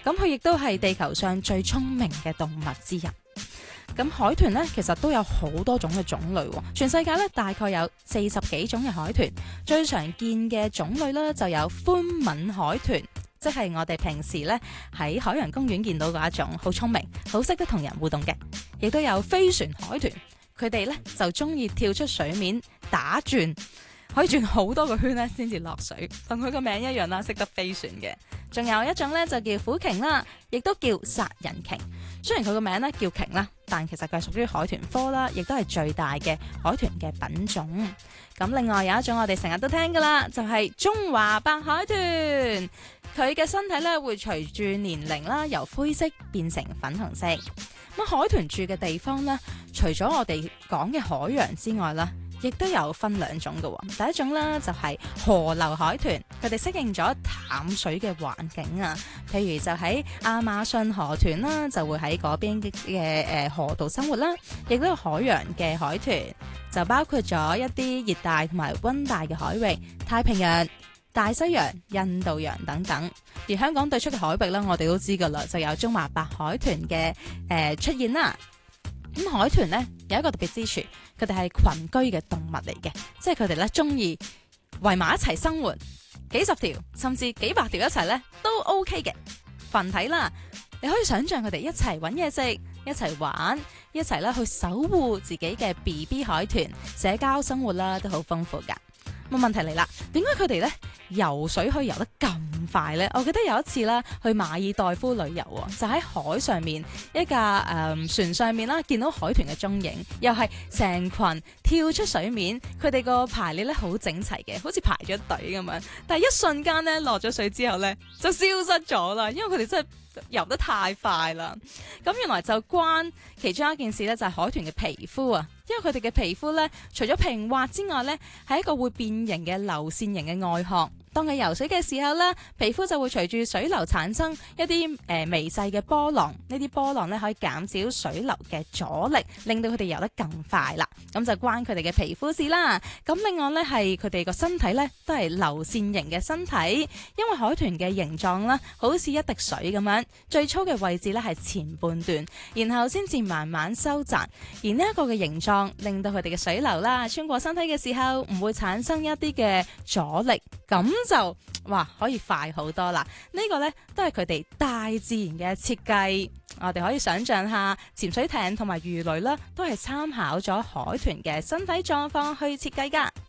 咁佢亦都係地球上最聰明嘅動物之一。咁海豚呢，其實都有好多種嘅種類，全世界呢，大概有40幾種嘅海豚。最常見嘅種類呢，就有寬吻海豚，即係我哋平時呢喺海洋公園見到嗰一種好聰明、好識得同人互動嘅。亦都有飛船海豚，佢哋呢就中意跳出水面打轉，可以轉好多個圈呢先至落水，同佢個名一樣啦，識得飛船嘅。仲有一種呢，就叫虎鯨啦，亦都叫殺人鯨。雖然佢個名呢叫鯨啦，但其實佢係屬於海豚科啦，亦都係最大嘅海豚嘅品種。咁另外有一種我哋成日都聽噶啦，就係中華白海豚。佢嘅身體呢會隨住年齡啦，由灰色變成粉紅色。咁海豚住嘅地方呢，除咗我哋講嘅海洋之外啦，亦都有分兩種嘅。第一種啦就係河流海豚，佢哋適應咗淡水嘅環境啊，譬如就喺亞馬遜河豚啦，就會喺嗰邊嘅河度生活啦。亦都有海洋嘅海豚，就包括咗一啲熱帶同埋溫帶嘅海域，太平洋、大西洋、印度洋等等。而香港對出嘅海域啦，我哋都知噶啦，就有中華白海豚嘅出現啦。咁海豚呢，有一個特別之處，佢哋係群居嘅動物嚟嘅，即係佢哋咧中意圍埋一齊生活，幾十條甚至幾百條一齊咧都 OK 嘅群體啦。你可以想象佢哋一齊揾嘢食，一齊玩，一齊咧去守護自己嘅 BB 海豚，社交生活啦都好豐富噶。咁問題嚟啦，點解佢哋咧游水可以游得咁快呢？我記得有一次啦，去馬爾代夫旅遊，就喺海上面一架船上面啦，見到海豚嘅蹤影，又係成群跳出水面，佢哋個排列咧好整齊嘅，好似排咗隊咁樣。但係一瞬間咧落咗水之後咧，就消失咗啦，因為佢哋真係游得太快啦。咁原來就關其中一件事咧，就係海豚嘅皮膚啊。因為佢哋嘅皮膚咧，除咗平滑之外咧，係一個會變形嘅流線型嘅外殼。當佢游水嘅時候咧，皮膚就會隨住水流產生一啲微細嘅波浪。呢啲波浪咧可以減少水流嘅阻力，令到佢哋游得更快啦。咁就關佢哋嘅皮膚事啦。咁另外咧係佢哋個身體咧都係流線型嘅身體，因為海豚嘅形狀啦，好似一滴水咁樣，最粗嘅位置咧係前半段，然後先至慢慢收窄。而呢一個嘅形狀令到佢哋嘅水流啦穿過身體嘅時候唔會產生一啲嘅阻力，咁就可以快好多啦。呢個呢都係佢哋大自然嘅設計，我哋可以想象下潛水艇同埋魚雷啦，都係參考咗海豚嘅身體狀況去設計噶。